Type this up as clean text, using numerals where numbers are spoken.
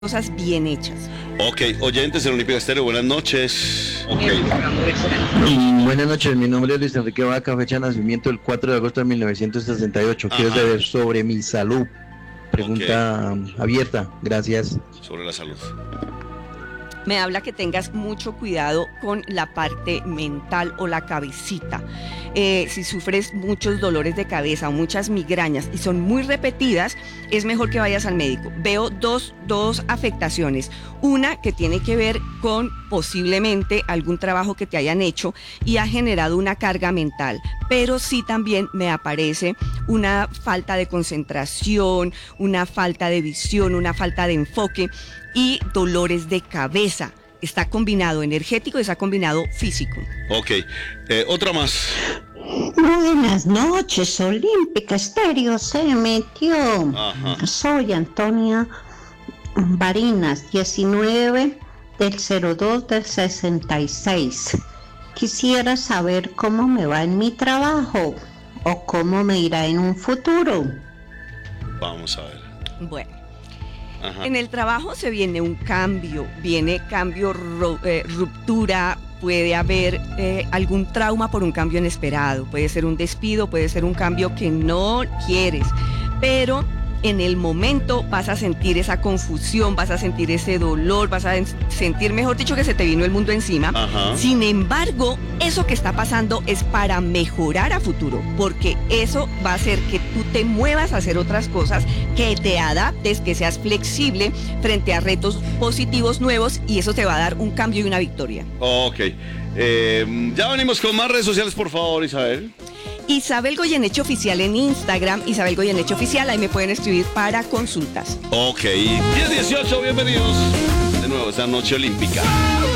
cosas bien hechas. Ok, oyentes en Olímpica Estéreo, buenas noches. Ok. Buenas noches, mi nombre es Luis Enrique Vaca, fecha de nacimiento el 4 de agosto de 1968. Quiero Ajá. saber sobre mi salud. Pregunta abierta, gracias. Sobre la salud. Me habla que tengas mucho cuidado con la parte mental o la cabecita. Si sufres muchos dolores de cabeza o muchas migrañas y son muy repetidas, es mejor que vayas al médico. Veo dos afectaciones. Una que tiene que ver con posiblemente algún trabajo que te hayan hecho y ha generado una carga mental, pero sí también me aparece una falta de concentración, una falta de visión, una falta de enfoque y dolores de cabeza. Está combinado energético y está combinado físico. Ok, otra más. Buenas noches, Olímpica Estéreo se metió. Ajá. Soy Antonia Barinas, 19 del 02 del 66. Quisiera saber cómo me va en mi trabajo o cómo me irá en un futuro. Vamos a ver. Bueno. Ajá. En el trabajo se viene un cambio, ruptura, puede haber algún trauma por un cambio inesperado, puede ser un despido, puede ser un cambio que no quieres, pero en el momento vas a sentir esa confusión, vas a sentir ese dolor, vas a sentir, mejor dicho, que se te vino el mundo encima. Ajá. Sin embargo, eso que está pasando es para mejorar a futuro, porque eso va a hacer que tú te muevas a hacer otras cosas, que te adaptes, que seas flexible frente a retos positivos nuevos y eso te va a dar un cambio y una victoria. Ok. Ya venimos con más redes sociales, por favor, Isabel. Isabel Goyeneche Oficial en Instagram, Isabel Goyeneche Oficial, ahí me pueden escribir para consultas. Ok, 10-18, bienvenidos de nuevo a esta noche olímpica.